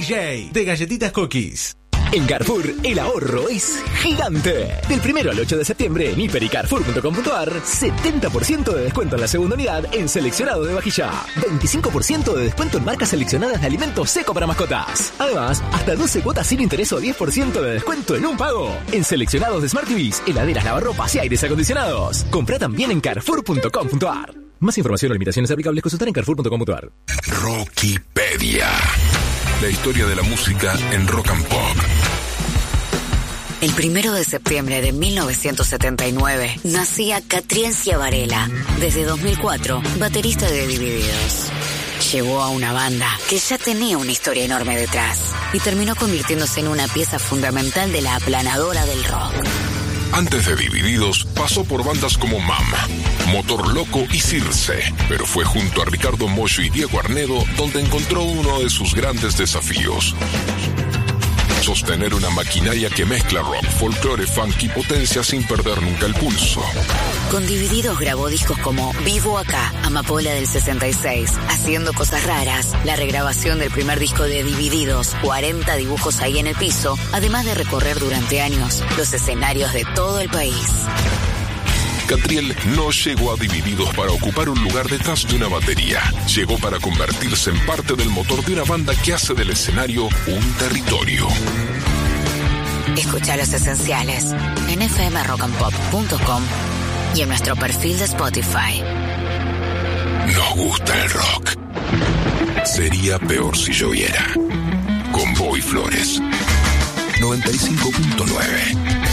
DJ de Galletitas Cookies. En Carrefour, el ahorro es gigante. Del 1 al 8 de septiembre en hiper y carrefour.com.ar, 70% de descuento en la segunda unidad en seleccionado de vajilla. 25% de descuento en marcas seleccionadas de alimentos seco para mascotas. Además, hasta 12 cuotas sin interés o 10% de descuento en un pago. En seleccionados de Smart TVs, heladeras, lavarropas y aires acondicionados. Compra también en carrefour.com.ar. Más información o limitaciones aplicables consultar en carrefour.com.ar. Rockipedia. La historia de la música en rock and pop. El 1 de septiembre de 1979 nacía Catriel Ciavarella. Desde 2004, baterista de Divididos. Llegó a una banda que ya tenía una historia enorme detrás y terminó convirtiéndose en una pieza fundamental de la aplanadora del rock. Antes de Divididos, pasó por bandas como Mama, Motor Loco y Circe, pero fue junto a Ricardo Mollo y Diego Arnedo donde encontró uno de sus grandes desafíos: sostener una maquinaria que mezcla rock, folclore, funk y potencia sin perder nunca el pulso. Con Divididos grabó discos como Vivo Acá, Amapola del 66, Haciendo Cosas Raras, la regrabación del primer disco de Divididos, 40 dibujos ahí en el piso, además de recorrer durante años los escenarios de todo el país. Catriel no llegó a Divididos para ocupar un lugar detrás de una batería. Llegó para convertirse en parte del motor de una banda que hace del escenario un territorio. Escucha Los Esenciales en fmrockandpop.com y en nuestro perfil de Spotify. Nos gusta el rock. Sería peor si lloviera. Con Boy Flores. 95.9.